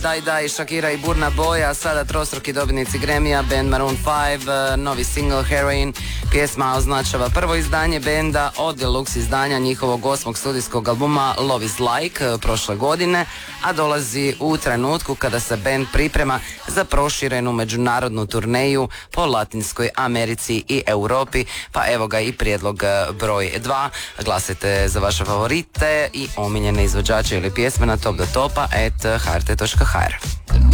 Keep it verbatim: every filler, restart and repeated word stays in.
Daj Daj, Shakira i Burna Boy, a sada trostruki dobitnici Grammy-a, band Maroon five, novi single Heroin. Pjesma označava prvo izdanje benda od deluxe izdanja njihovog osmog studijskog albuma Love is Like prošle godine, a dolazi u trenutku kada se band priprema za proširenu međunarodnu turneju po Latinskoj Americi i Europi, pa evo ga i prijedlog broj dva. Glasajte za vaše favorite i omiljene izvođače ili pjesme na top do topa at h r t dot h r.